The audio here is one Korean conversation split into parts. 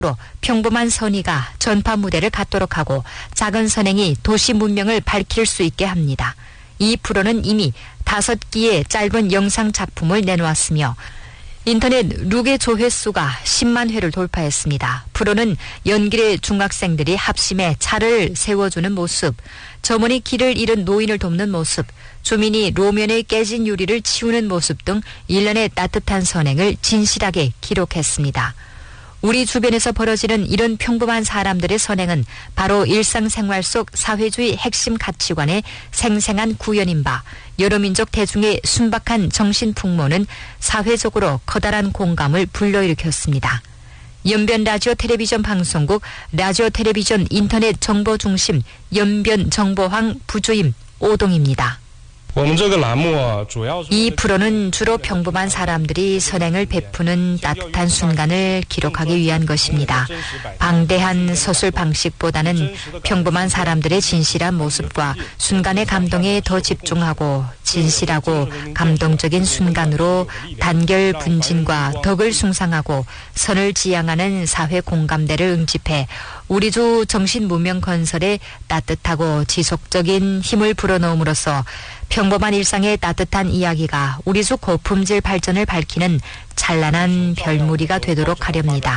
평범한 선의가 전파 무대를 갖도록 하고 작은 선행이 도시 문명을 밝힐 수 있게 합니다. 이 프로는 이미 5기의 짧은 영상 작품을 내놓았으며 인터넷 룩의 조회수가 10만 회를 돌파했습니다. 프로는 연길의 중학생들이 합심해 차를 세워주는 모습, 점원이 길을 잃은 노인을 돕는 모습, 주민이 로면에 깨진 유리를 치우는 모습 등 일련의 따뜻한 선행을 진실하게 기록했습니다. 우리 주변에서 벌어지는 이런 평범한 사람들의 선행은 바로 일상생활 속 사회주의 핵심 가치관의 생생한 구현인 바 여러 민족 대중의 순박한 정신풍모는 사회적으로 커다란 공감을 불러일으켰습니다. 연변 라디오 텔레비전 방송국 라디오 텔레비전 인터넷 정보중심 연변 정보황 부주임 오동입니다. 이 프로는 주로 평범한 사람들이 선행을 베푸는 따뜻한 순간을 기록하기 위한 것입니다. 방대한 서술 방식보다는 평범한 사람들의 진실한 모습과 순간의 감동에 더 집중하고 진실하고 감동적인 순간으로 단결 분진과 덕을 숭상하고 선을 지향하는 사회 공감대를 응집해 우리주 정신 문명 건설에 따뜻하고 지속적인 힘을 불어넣음으로써 평범한 일상의 따뜻한 이야기가 우리주 고품질 발전을 밝히는 찬란한 별무리가 되도록 하렵니다.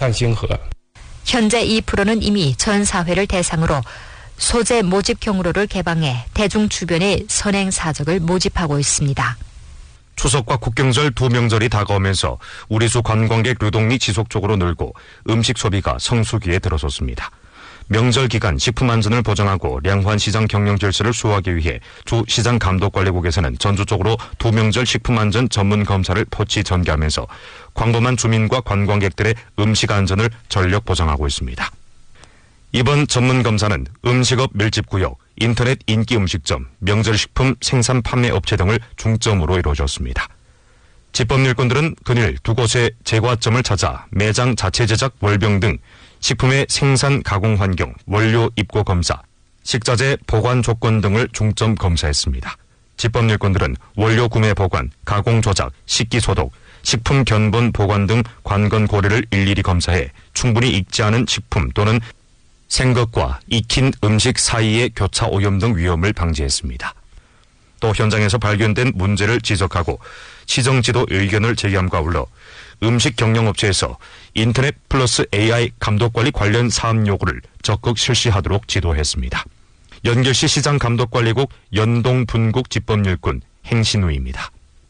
현재 이 프로는 이미 전 사회를 대상으로 소재 모집 경로를 개방해 대중 주변의 선행 사적을 모집하고 있습니다. 추석과 국경절 두 명절이 다가오면서 우리수 관광객 유동이 지속적으로 늘고 음식 소비가 성수기에 들어섰습니다. 명절 기간 식품 안전을 보장하고 량환 시장 경영 질서를 수호하기 위해 주 시장 감독관리국에서는 전주적으로 두 명절 식품 안전 전문 검사를 포치 전개하면서 광범한 주민과 관광객들의 음식 안전을 전력 보장하고 있습니다. 이번 전문 검사는 음식업 밀집구역, 인터넷 인기 음식점, 명절식품 생산 판매 업체 등을 중점으로 이루어졌습니다. 집법일꾼들은 그늘 두 곳의 제과점을 찾아 매장 자체 제작 월병 등 식품의 생산 가공 환경, 원료 입고 검사, 식자재 보관 조건 등을 중점 검사했습니다. 집법일꾼들은 원료 구매 보관, 가공 조작, 식기 소독, 식품 견본 보관 등 관건 고려를 일일이 검사해 충분히 익지 않은 식품 또는 생것과 익힌 음식 사이의 교차 오염 등 위험을 방지했습니다. 또 현장에서 발견된 문제를 지적하고 시정지도 의견을 제기함과 아울러 음식 경영업체에서 인터넷 플러스 AI 감독관리 관련 사업 요구를 적극 실시하도록 지도했습니다. 연결시 시장감독관리국 연동분국 집법일꾼 행신우입니다.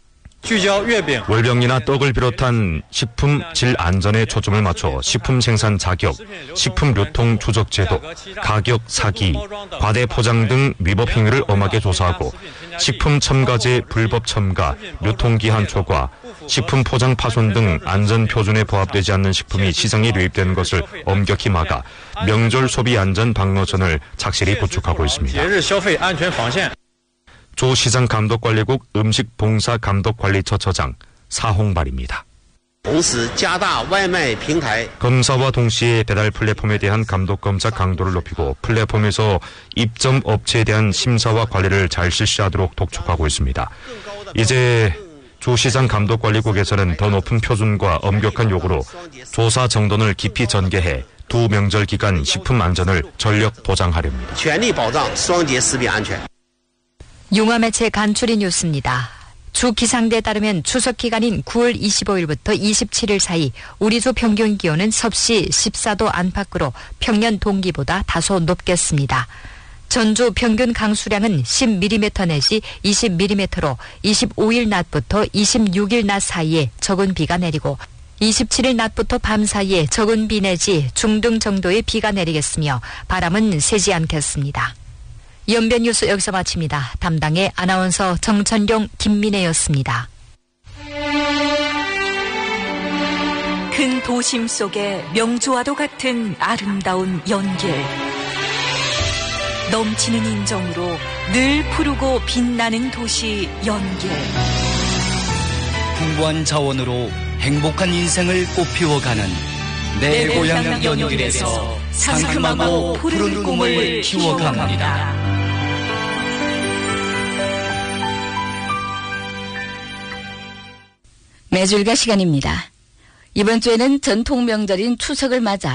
월병이나 떡을 비롯한 식품 질 안전에 초점을 맞춰 식품 생산 자격, 식품 유통 추적 제도, 가격 사기, 과대 포장 등 위법 행위를 엄하게 조사하고 식품 첨가제 불법 첨가, 유통기한 초과, 식품 포장 파손 등 안전 표준에 부합되지 않는 식품이 시장에 유입되는 것을 엄격히 막아 명절 소비 안전 방어선을 착실히 구축하고 있습니다. 조시장감독관리국 음식봉사감독관리처처장 사홍발입니다. 검사와 동시에 배달 플랫폼에 대한 감독검사 강도를 높이고 플랫폼에서 입점 업체에 대한 심사와 관리를 잘 실시하도록 독촉하고 있습니다. 이제 조시장감독관리국에서는 더 높은 표준과 엄격한 요구로 조사 정돈을 깊이 전개해 두 명절 기간 식품 안전을 전력 보장하렵니다. 융화매체 간추린 뉴스입니다. 주 기상대에 따르면 추석 기간인 9월 25일부터 27일 사이 우리 주 평균 기온은 섭씨 14도 안팎으로 평년 동기보다 다소 높겠습니다. 전주 평균 강수량은 10mm 내지 20mm로 25일 낮부터 26일 낮 사이에 적은 비가 내리고 27일 낮부터 밤 사이에 적은 비 내지 중등 정도의 비가 내리겠으며 바람은 세지 않겠습니다. 연변 뉴스 여기서 마칩니다. 담당의 아나운서 정천룡 김민혜였습니다. 큰 도심 속에 명주와도 같은 아름다운 연길. 넘치는 인정으로 늘 푸르고 빛나는 도시 연길. 풍부한 자원으로 행복한 인생을 꽃피워가는 내 고향 연길에서 상큼하고 푸른 꿈을 키워갑니다. 매줄가 시간입니다. 이번 주에는 전통 명절인 추석을 맞아